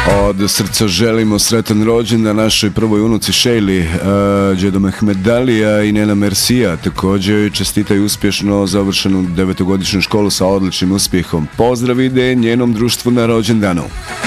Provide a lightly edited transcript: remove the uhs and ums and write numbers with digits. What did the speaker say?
Od srca želimo sretan rođendan našoj prvoj unuci Šejli, Džedo Mehmedalija i Nena Mersija. Također čestitaju uspješno završenu 9-godišnju školu sa odličnim uspjehom. Pozdrav ide njenom društvu na rođendanu.